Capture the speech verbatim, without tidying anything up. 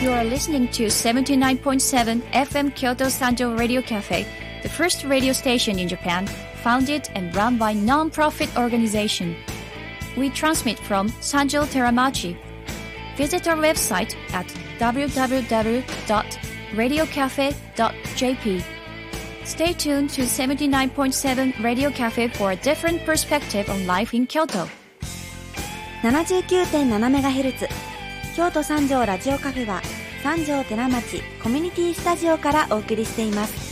You are listening to seventy-nine point seven F M Kyoto Sanjo Radio Cafe, the first radio station in Japan, founded and run by non-profit organization. We transmit from Sanjo Teramachi. Visit our website at w w w dot radio cafe dot j p. Stay tuned to seventy-nine point seven Radio Cafe for a different perspective on life in Kyoto. ななじゅうきゅうてんななメガヘルツ 京都三条ラジオカフェは三条寺町コミュニティスタジオからお送りしています。